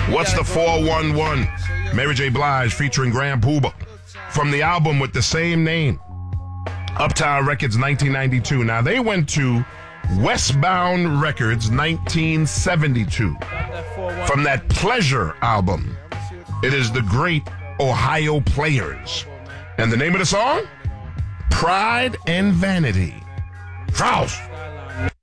What's the 411? Mary J. Blige featuring Grand Puba from the album with the same name. Uptown Records, 1992. Now, they went to Westbound Records, 1972. From that Pleasure album. It is the great Ohio Players. And the name of the song? Pride and Vanity. Faust.